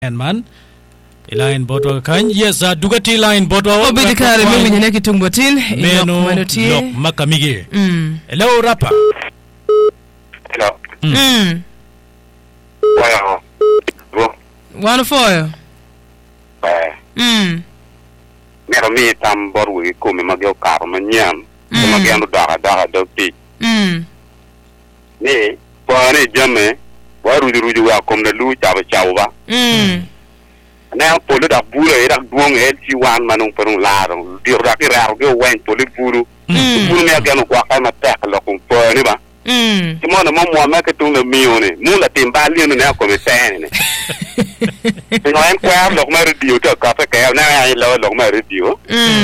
and man line botwa kan yes dugati line botwa obedikare mimi nyane kitumbotin meno lok makamige hello rapa hello wow one for you mero mi tam borwi ko me magyo kar manyan ko magyo dara do ti ni bone jame waru wa kom na lu chaba chawa na polo da bulu era duong el ci wan manung perung larong di ra ki ra go wen polo bulu bulu me agano kwa kama tek lo kum po ni ba ti mo na mo ma ke tung na mione mu la timba li no na ko me sen ni no en kwa lo ma radio to ka pe ke na ai lo ma radio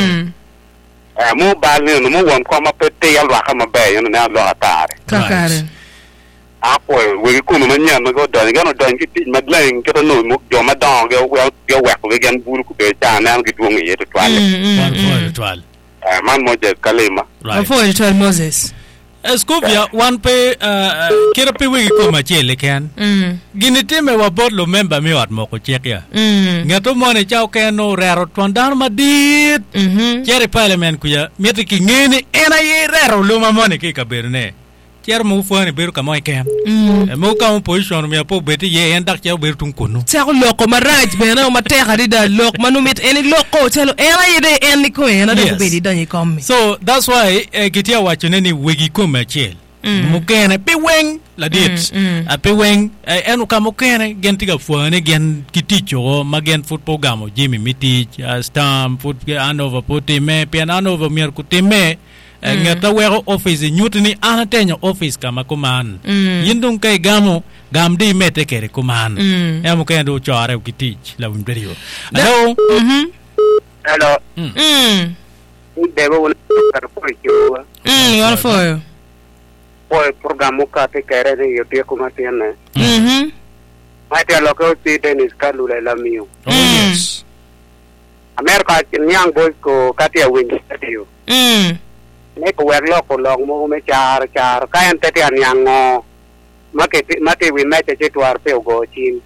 mu ba li no mo won ko ma pe te ya lo ka ma be no na lo atare kakare apo we ko no manyan no go don ga no don ki madlang ke no mo jo ma don ga wa ko gan buru ku be ta na ngi duong ye to twal man mo je kalema for to Moses Escovia one pe kira pe we ko ma chele kan ginite me wa bot lo member me wat mo ko chekia ngato mo ne chao ke no rero twandan ma dit kere parliament ku ya meti ki ngene ena ye rero lo ma mo ne ke ka berne cher mo fo ne beru ka mo ke mo ka mo position me po beti ye en dak cher beru tun kunu cher loko maraj be na ma te khadi da lok manu met eni loko telo ena ye de eni ko ena de bedi dan ye kom so that's why gitia wachone ni wegi ko ma chel mo kene pe weng la dit a pe weng enu ka mo kene gen tiga fo ne gen kiticho ma gen football gamo jimi miti stam foot anover potime pe anover mer kutime ngata wero office nyutni anatenya office kama kuman yindung kai gam di mete kere kuman emu kendo chore ukitich la wimberio hello hello debo wala karpo yo one for you boy program ka te kere de yo te kuma tiene mate lo ko ti tenis kalula la mio yes America nyang boy ko katia wing stadio ne ko wer lo ko long mo me char ka en te an yang ngo mate wi me te twar pe go chin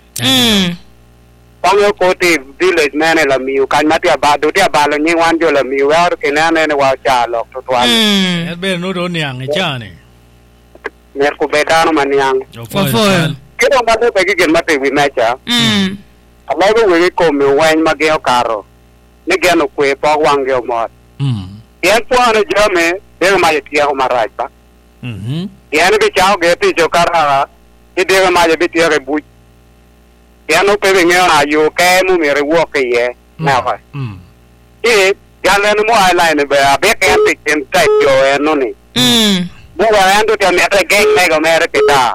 pong ko ti village man la miu kan mate ba do te ba lo nyi wan jo la miu war ke na ne wa cha lo to twar be no do nyang cha ne mer ko be da no man yang for ke do mate pe ke mate wi me cha ala go we ko me wan ma ge karo ne ge no kwe po wang ge mo Yan po ano jame, dega maja tiya ko maraj pa. Yan be chao geti chokara, dega maja be tiya ke buj. Yan no pe ngayon na yo ke mu mere wo ke ye na fa. Yan le mo ai line be be ke ti ken tai yo no ni. Bo wa yan do te me ke ke go mere ke ta.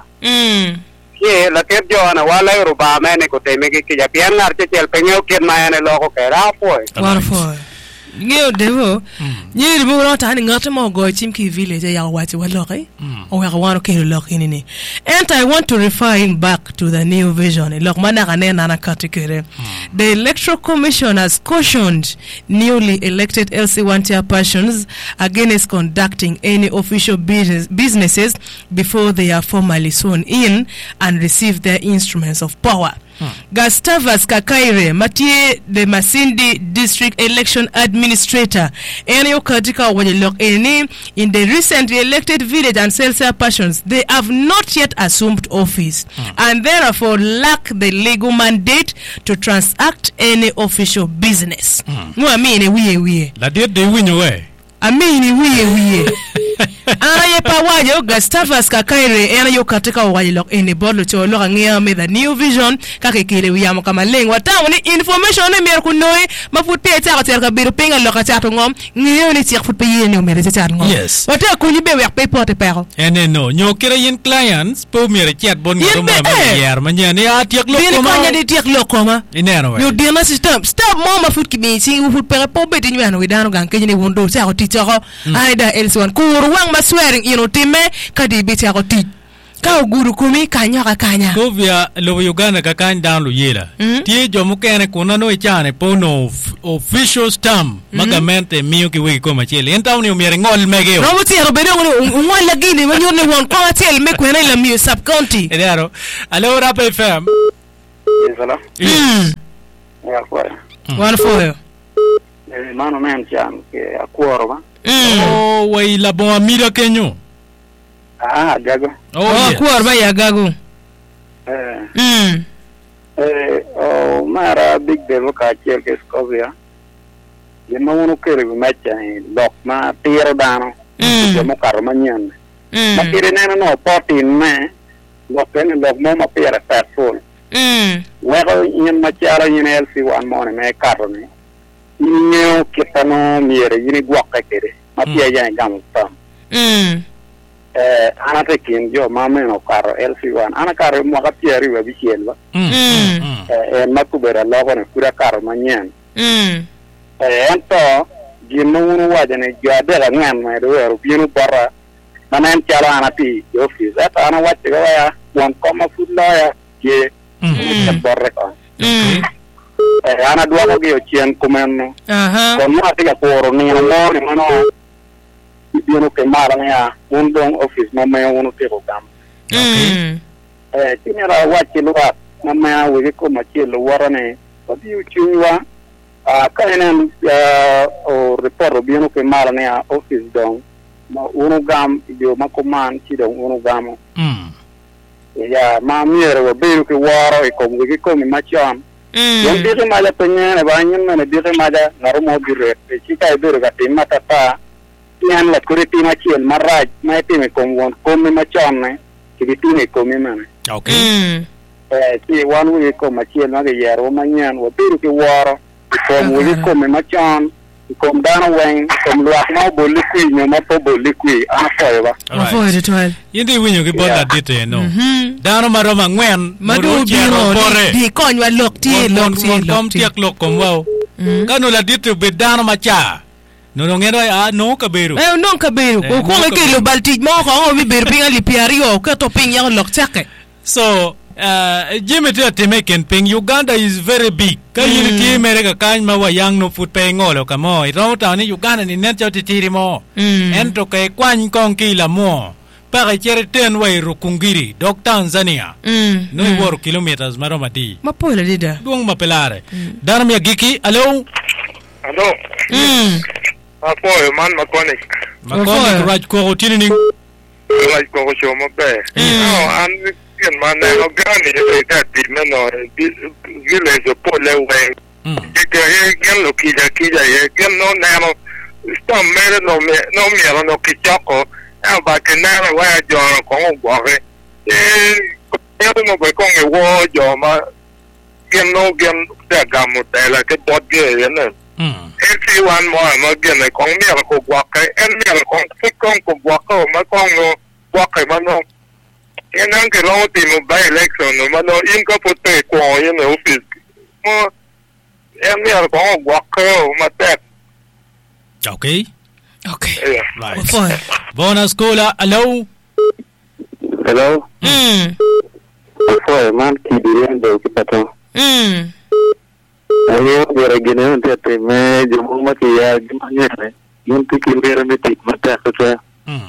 Ye la ke jo na wala ro ba me ne ko te me ke ya pian nar che chel pe ngeo ken ma ne lo ko ke ra po. War for Ngeo devo nyiri bo no tani ngato mo go chimki village ya wati walokai o ya wano ke lokini ni and I want to refer him back to the new vision lok mana kanena na katikere the electoral commission has cautioned newly elected LC1 chairpersons against conducting any official businesses before they are formally sworn in and receive their instruments of power. Gustavus Kakaire Matie the Masindi District Election Administrator Enyo katika wajilok eni in the recently elected village and self persons they have not yet assumed office and therefore lack the legal mandate to transact any official business. No amini wiye la did they win away amini wiye Aye pawaje Gustavus Kakaire ena yo katika wajilok eni bodlo cho lo ngea me the new vision kakekele wiyamo kama lengwa tawni information ne mer kunoy mafute ta ka ka biru pinga lo ka ta ngom ngeo ni ti fut pe yene mere ta ngom yes wata ku ni be wer pe porte pero ene no nyo kire yin clients po mere chat bon ngom yer manyane ya tiek lo ko ma ni tiek lo ko ma inero we yo de na system stop mama fut ki be si fut pe po be ni wana we dano gan ke ni wondo ta ko ti to aida elson ku wang ma swearing time kadi biti ako ti ka guru kumi kanya ko via lo Uganda ka kan down lo yela tie jo mukene kuna no ichane pono official stamp magamente mio ki we ko machele enta uni umere ngol megeo no muti ro bedo ngol lagini manyo ne won ko atel me ko na la mio sub county edaro alo rap fm Isala. Ya kwa. Wan foyo. Mano men chan ke akworo ba. Oh, wai la bon amira kenyo. Gago. Oh, akworo ba ya gago. Mara big deal ka chel ke Scovia. Ye ma wono kere bi matcha dok ma tiro dano. Ye mo karo manyen. Ma kire nena no potin me. Dok ene dok mo ma pira fat full. Wego yin ma chara yin LC1 mo me karo ni. Yin kitano miere yin gwakka kere. Ma pia ya gam tam. Ana tekin jo ma me no karo LC1. Ana karo mo ka pia riwa bi chielwa. Ma kubera logo ne kura karo manyen. Ento gino unu wajane jadela ngam ma do ero binu barra manen chala ana pi office ata ana wacce ga ya won koma fulla ye barra ko ana duwa ko yo chien kumenno ko ma tiga poro ni no ni mano binu ke mara ya un don office ma me unu te ko gam tinera wacce luwa ma me we ko ma chelo warane ko yu chiwa kainen o report bieno ke mara ne office don ma uno gam dio ma command ci don uno gam ya ma miere wo beru ke waro e ko ngi ko mi ma cham yon dire ma la penye ba nyen ma dire ma da ngaro mo dire e ci kay beru ga tin mata ta yan la kuri ti ma ci el maraj ma ti me ko won ko mi ma cham ne ki ti ne ko mi man okay ti wan wi ko ma ci na ga yaro ma nyen wo beru ke waro kom wuli kom ma chan kom dana wen kom luak ma boli kui me ma to boli kui ana foyo ba foyo to yindi winyo ke bola dite no dana ma roma ngwen madu biro di konwa lok ti kom tiak lok kom wow kanu la dite be dana ma cha no ngero no ka beru no ka beru ko ke lo balti mo ko bi ber pinga li piario ka to ping yang lok chake so Jimmy Temeken Ping Uganda is very big. Kayuni America kan mawa yang no food pay ngolo kamo. Ito ta ni Uganda ni net titiri mo. Ento kay kwan kong kila mo. Para cheriten way rukungiri dok Tanzania. No wor kilometers maromati. Mapola dida. Duang mapelare. Daram ya giki. Hello. Hello. Apo man makonik. Makonik raj ko tinini. Raj ko shomo be. No Ken man no gani e ka di no gile so pole we gen lo kija ye gen no nano sto mere no no kichako ba ke na wa jo ko ngwa re yo no be con e wo jo ma gen da gamu tela ke bot ge ye ne enti wan mo ma gen ko mi ko gwa ke en mi ko gwa ko ma ko no gwa ke ma no yang ke lo ti mo by election no ma no in ko pote ko in office mo mi ko gwa ko ma te okay right bona skola hello so man ki dire do ki pato ayo gore gene te me jo mo ma ki ya gmane yun ti ki mere me ti mata ko ta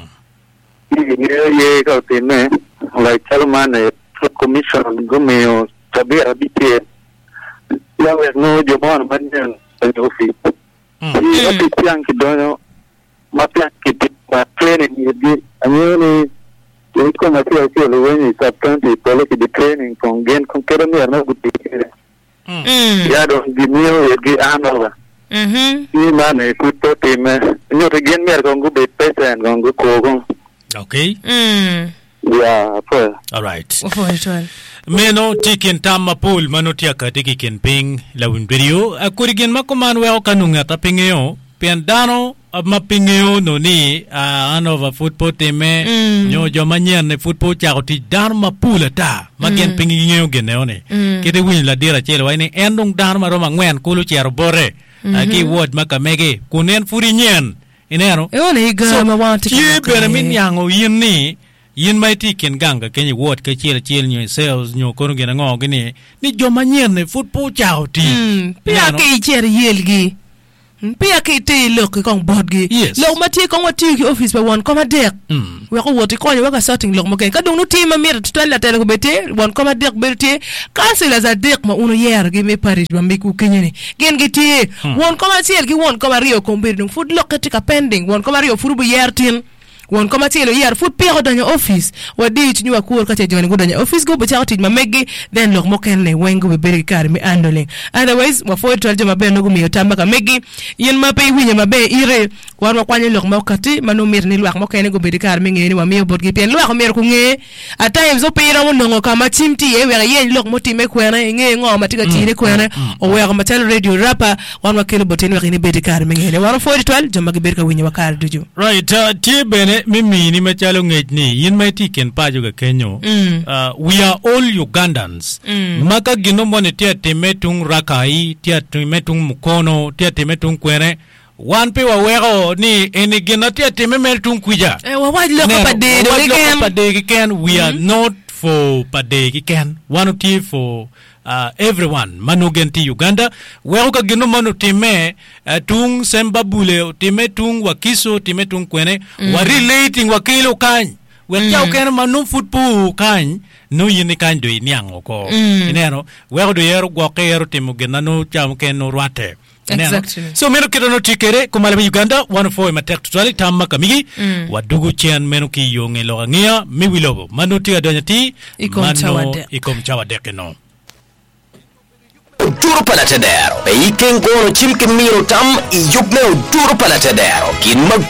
ye ko ti me like Salman commission gomeo sabia bitie ya we no jo mo man en office ti pian ki dono ma pian ki pa training di ani ni ko ma ti o lo wen is apprenti pole ki di training con gen con kero mi na gutti ya do di mio e di anova ni man e tutto te me no te gen mer con gu be pesen con gu ko con okay yeah pues all right meno tikin tamma pool manotia ka tikin ping la win video akurigen makoman we okanunga tapingeo piandano mapingeo no ni anova football teme nyo jomanyen ne football chao ti dan mapula ta magen pingeo geneone kete win la dira chelo wani endong dan maroma ngwen kulu chero bore aki word makamege kunen furinyen inero e iga ma wanti ki beramin yango yinni yin mai tiken ganga kenyi word ke chel nyo sales nyo kono gena ngo ni jomanyen ne football chao ti pia ke cher yelgi Pia kiti look kong board gi. Look mati kong wati ki office pa one koma dek. We ko woti ko waka sorting look mo ken. Ka dong no team ma mir to la tele ko bete one koma dek bete. Kansela za dek ma uno yer gi me Paris ba me ku kenyani. Gen giti one koma tiel gi one koma rio ko bir dong food look tika pending one koma rio furu bu yer tin. Won koma tielo yar food pia donya office wadi tinyu akur ka joni donya office go bcha tit mamegi then lok moken le wengo be beri kar mi andole otherwise wa fo to jama be no go mi tamba ka megi yen ma pe winya mabe ire war ma kwanye lok mokati manu mir ni lok moken go beri kar mi ngeni wa mi bot gi pen lok mer ku nge at times o pe ra won ngo kama timti e wera yen lok moti me kwena nge ngo matika tine kwena o wera ma tel radio rapper war ma kelo botin wa ni beri kar mi ngeni war fo to jama gi ber ka winya wa kar duju right ti bene mimi ni machalo ngejni yin maiti ken pajo ga Kenya we are all Ugandans maka gino mone tia temetung Rakai tia temetung Mukono tia temetung Kwere wan pe wa wero ni eni gino tia temetung Kwija wa waj lo pade ken we are not for pade ken one of for everyone manugenti Uganda wero ka gino manu time tung Sembabule time tung Wakiso time tung Kwene wa relating wakilo kan we chao ken manu football kan no yini kan do inyango ko inero wero do yero go kero timu genano chao ken no rwate. Exactly. So meno kito no tikere kumala Uganda 104 matek tutwali tamma kamigi wadugu chian meno ki yonge loga ngia miwilobo manu tiga donyati ikom chawadeke no Duro palatedero. Peiken kono chimke miro tam iyukme duro palatedero. Kin